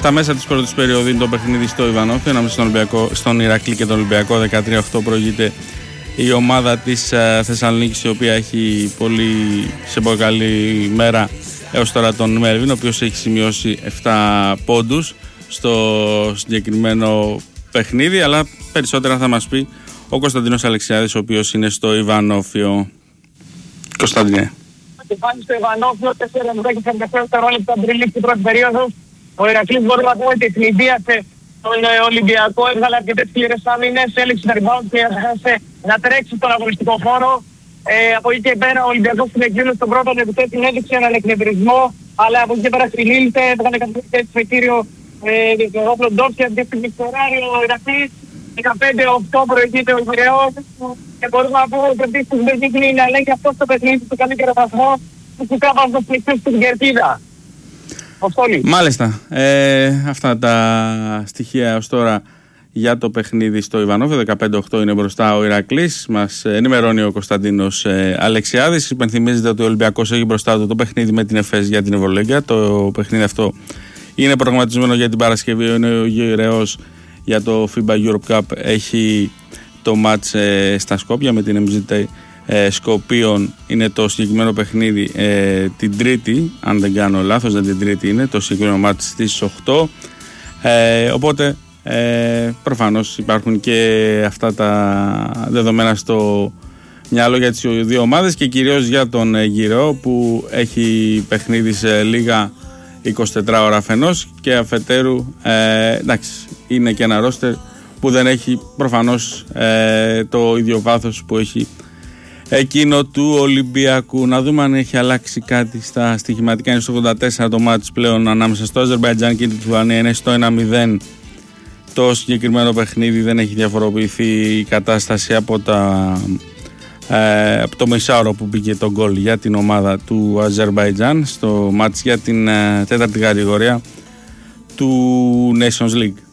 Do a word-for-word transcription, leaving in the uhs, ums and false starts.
στα μέσα της πρώτης περίοδου είναι το παιχνίδι στο Ιβανόφιο ανάμεσα στον, Ολυμπιακό, στον Ηρακλή και τον Ολυμπιακό. Δεκατρία οκτώ προηγείται η ομάδα της uh, Θεσσαλονίκης, η οποία έχει πολύ, σε πολύ καλή μέρα έως τώρα τον Μέρβιν, ο οποίος έχει σημειώσει επτά πόντους στο συγκεκριμένο παιχνίδι, αλλά περισσότερα θα μας πει ο Κωνσταντίνος Αλεξιάδης, ο οποίος είναι στο Ιβανόφιο. Κωνσταντίνε. Πάλι στο Ιβανόφιο, τέσσερα δευτερόλεπτα πριν λήξει την πρώτη περίοδο. Ο Ηρακλής μπορεί να πούμε ότι ευνηδίασε τον Ολυμπιακό, έβγαλε αρκετές σκληρές άμυνες, έλειξε τα rebound και έχασε να τρέξει στον αγωνιστικό χώρο. Ε, από εκεί και πέρα ο Ολυμπιακός στην εκδήλωση των πρώτων επιτέ την έδειξε έναν εκνευρισμό, αλλά από εκεί και πέρα στριλίλησε, έβγαλε καθηγητές με κύριο Ρόπλο Ντόψια, διεύθυνση στεράριο ο Ηρακλής. δεκαπέντε οκτώ προηγείται ο Πειραιώς και μπορούμε να πούμε ότι επίσης δεν δείχνει να ελέγχει αυτό το παιχνίδι στο καλύτερο βαθμό που του κάπως το πληκτούς στην Κερκίδα. Μάλιστα. Ε, αυτά τα στοιχεία ως τώρα για το παιχνίδι στο Ιβανόφιο. δεκαπέντε οκτώ είναι μπροστά ο Ηρακλής. Μας ενημερώνει ο Κωνσταντίνος ε, Αλεξιάδης. Υπενθυμίζεται ότι ο Ολυμπιακός έχει μπροστά του το παιχνίδι με την ΕΦΕΣ για την Ευρωλίγκα. Το παιχνίδι αυτό είναι προγραμματισμένο για την Παρασκευή. Ο Γεωραιός για το φίμπα Europe Cup έχει το μάτς ε, στα Σκόπια με την εμ τζι τι ε, Σκοπίων. Είναι το συγκεκριμένο παιχνίδι ε, την Τρίτη, αν δεν κάνω λάθος, δεν την Τρίτη είναι το συγκεκριμένο μάτς στις οκτώ. Ε, οπότε ε, προφανώς υπάρχουν και αυτά τα δεδομένα στο μυαλό για τις δύο ομάδες και κυρίως για τον ε, Γυραιό, που έχει παιχνίδι σε λίγα εικοσιτετρά ώρα αφενός και αφετέρου ε, εντάξει, είναι και ένα ρόστερ που δεν έχει προφανώς ε, το ίδιο βάθος που έχει εκείνο του Ολυμπιακού. Να δούμε αν έχει αλλάξει κάτι στα στοιχηματικά. Είναι στο ογδόντα τέσσερα το μάτς πλέον ανάμεσα στο Αζερμπαϊτζάν και την Λιθουανία. Είναι στο ένα μηδέν το συγκεκριμένο παιχνίδι. Δεν έχει διαφοροποιηθεί η κατάσταση από, τα, ε, από το μισάωρο που μπήκε το γκολ για την ομάδα του Αζερμπαϊτζάν στο μάτς για την ε, τέταρτη κατηγορία του Nations League.